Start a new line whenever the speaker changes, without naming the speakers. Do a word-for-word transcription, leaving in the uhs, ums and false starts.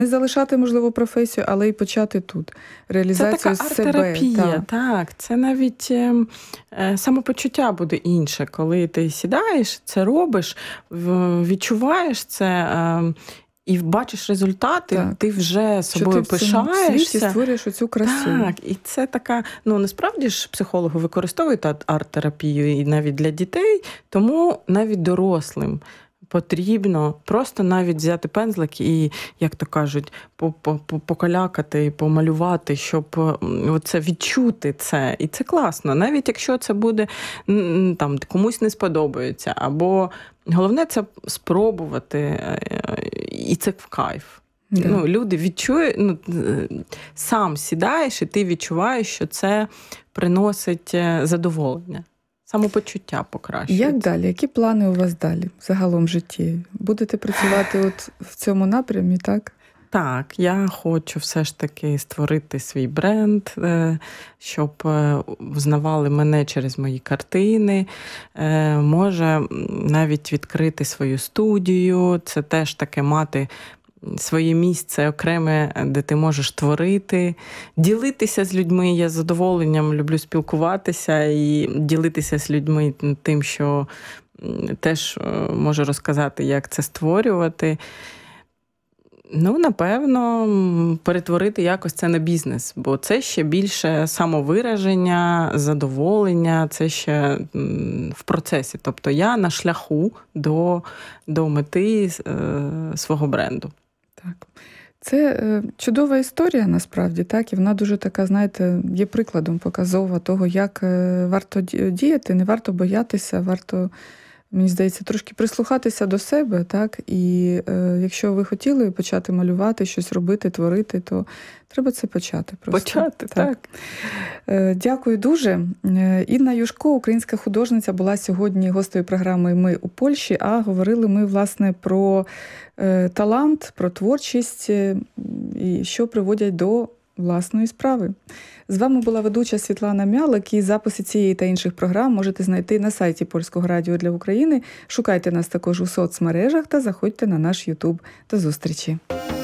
Не залишати, можливо, професію, але й почати тут. Реалізацію
це така арт-терапія,
себе. Так.
так. Це навіть е, самопочуття буде інше. Коли ти сідаєш, це робиш, відчуваєш це е, і бачиш результати, так. Ти вже собою
що ти
пишаєшся.
В світі створюєш оцю красу.
Так, і це така, ну насправді ж психологи використовують арт-терапію і навіть для дітей, тому навіть дорослим потрібно просто навіть взяти пензлик і, як то кажуть, покалякати, помалювати, щоб оце відчути це. І це класно. Навіть якщо це буде там комусь не сподобається, або головне це спробувати, і це в кайф. Yeah. Ну, люди відчують, ну, сам сідаєш, і ти відчуваєш, що це приносить задоволення. Самопочуття покращується.
Як далі? Які плани у вас далі загалом в житті? Будете працювати от в цьому напрямі, так?
Так, я хочу все ж таки створити свій бренд, щоб взнавали мене через мої картини. Може навіть відкрити свою студію. Це теж таке мати своє місце окреме, де ти можеш творити, ділитися з людьми. Я з задоволенням люблю спілкуватися і ділитися з людьми тим, що теж можу розказати, як це створювати. Ну, напевно, перетворити якось це на бізнес, бо це ще більше самовираження, задоволення, це ще в процесі. Тобто я на шляху до, до мети е, свого бренду.
Так. Це е, чудова історія, насправді, так, і вона дуже така, знаєте, є прикладом показова того, як е, варто діяти, не варто боятися, варто, мені здається, трошки прислухатися до себе, так, і е, якщо ви хотіли почати малювати, щось робити, творити, то треба це почати просто.
Почати, так. так.
Е, дякую дуже. Інна Юшко, українська художниця, була сьогодні гостею програми «Ми у Польщі», а говорили ми, власне, про е, талант, про творчість, е, і що приводять до власної справи. З вами була ведуча Світлана Мялик, і записи цієї та інших програм можете знайти на сайті Польського радіо для України. Шукайте нас також у соцмережах та заходьте на наш Ютуб. До зустрічі!